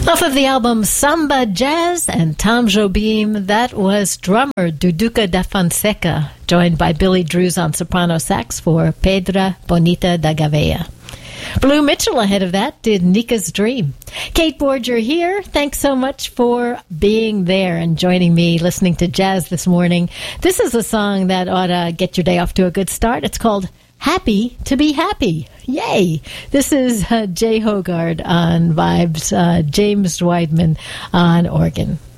Off of the album Samba Jazz and Tom Jobim, that was drummer Duduca da Fonseca, joined by Billy Drews on soprano sax for Pedra Bonita da Gavea. Blue Mitchell ahead of that did Nika's Dream. Kate Borger here. Thanks so much for being there and joining me listening to jazz this morning. This is a song that ought to get your day off to a good start. It's called Happy to Be Happy. Yay! This is Jay Hogarth on vibes, James Weidman on organ.